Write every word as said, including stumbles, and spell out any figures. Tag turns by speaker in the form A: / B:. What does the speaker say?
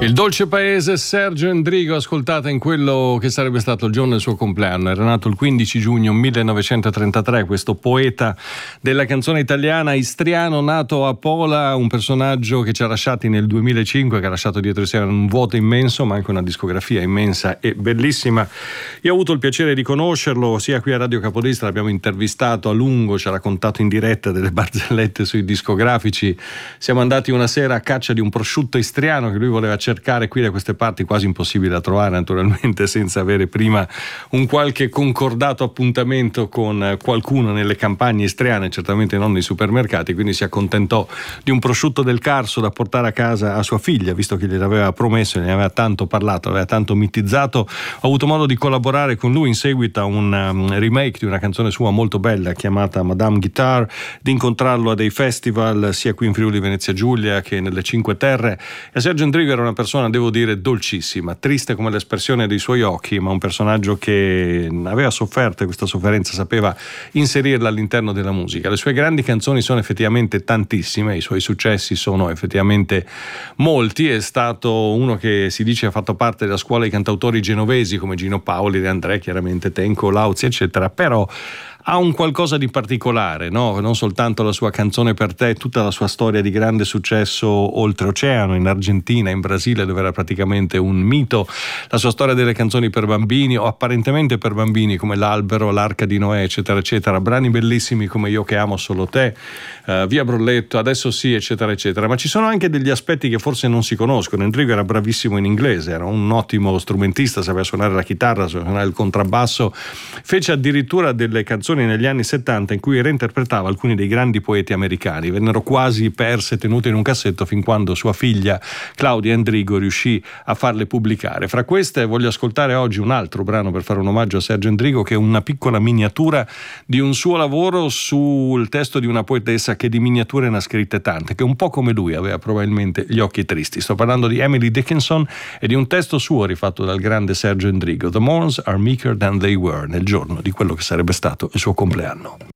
A: Il dolce paese Sergio Endrigo, ascoltata in quello che sarebbe stato il giorno del suo compleanno. Era nato il quindici giugno millenovecentotrentatré, questo poeta della canzone italiana istriano, nato a Pola, un personaggio che ci ha lasciati nel duemilacinque, che ha lasciato dietro di sé un vuoto immenso, ma anche una discografia immensa e bellissima. Io ho avuto il piacere di conoscerlo sia qui a Radio Capodestra, l'abbiamo intervistato a lungo, ci ha raccontato in diretta delle barzellette sui discografici. Siamo andati una sera a caccia di un prosciutto istriano che lui voleva cercare qui da queste parti, quasi impossibile da trovare naturalmente senza avere prima un qualche concordato appuntamento con qualcuno nelle campagne istriane, certamente non nei supermercati, quindi si accontentò di un prosciutto del Carso da portare a casa a sua figlia, visto che gliel'aveva promesso e ne aveva tanto parlato, aveva tanto mitizzato. Ho avuto modo di collaborare con lui in seguito a un um, remake di una canzone sua molto bella chiamata Madame Guitar, di incontrarlo a dei festival sia qui in Friuli Venezia Giulia che nelle Cinque Terre. E Sergio Endrigo era una persona, devo dire, dolcissima, triste come l'espressione dei suoi occhi, ma un personaggio che aveva sofferto e questa sofferenza sapeva inserirla all'interno della musica. Le sue grandi canzoni sono effettivamente tantissime, i suoi successi sono effettivamente molti. È stato uno che si dice ha fatto parte della scuola di cantautori genovesi come Gino Paoli, De André, chiaramente Tenco, Lauzi, eccetera, però ha un qualcosa di particolare, no? Non soltanto la sua Canzone per te, tutta la sua storia di grande successo oltreoceano, in Argentina, in Brasile, dove era praticamente un mito, la sua storia delle canzoni per bambini o apparentemente per bambini come L'Albero, L'Arca di Noè, eccetera eccetera, brani bellissimi come Io che amo solo te, uh, Via Brolletto, Adesso sì, eccetera eccetera. Ma ci sono anche degli aspetti che forse non si conoscono. Endrigo era bravissimo in inglese, era un ottimo strumentista, sapeva suonare la chitarra, sapeva suonare il contrabbasso, fece addirittura delle canzoni negli anni settanta in cui reinterpretava alcuni dei grandi poeti americani. Vennero quasi perse, tenute in un cassetto, fin quando sua figlia Claudia Endrigo riuscì a farle pubblicare. Fra queste voglio ascoltare oggi un altro brano per fare un omaggio a Sergio Endrigo, che è una piccola miniatura di un suo lavoro sul testo di una poetessa che di miniature ne ha scritte tante, che un po' come lui aveva probabilmente gli occhi tristi. Sto parlando di Emily Dickinson e di un testo suo rifatto dal grande Sergio Endrigo, The Morns Are Meeker Than They Were, nel giorno di quello che sarebbe stato il suo compleanno.